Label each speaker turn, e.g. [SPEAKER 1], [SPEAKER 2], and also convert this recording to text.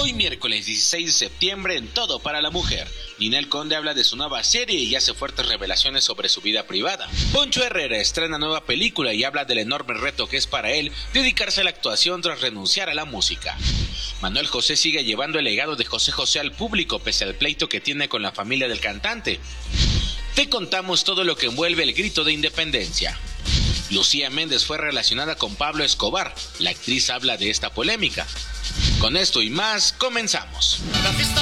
[SPEAKER 1] Hoy miércoles 16 de septiembre en Todo para la Mujer. Ninel Conde habla de su nueva serie y hace fuertes revelaciones sobre su vida privada. Poncho Herrera estrena nueva película y habla del enorme reto que es para él dedicarse a la actuación tras renunciar a la música. Manuel José sigue llevando el legado de José José al público pese al pleito que tiene con la familia del cantante. Te contamos todo lo que envuelve el grito de independencia. Lucía Méndez fue relacionada con Pablo Escobar. La actriz habla de esta polémica. Con esto y más, comenzamos.
[SPEAKER 2] La fiesta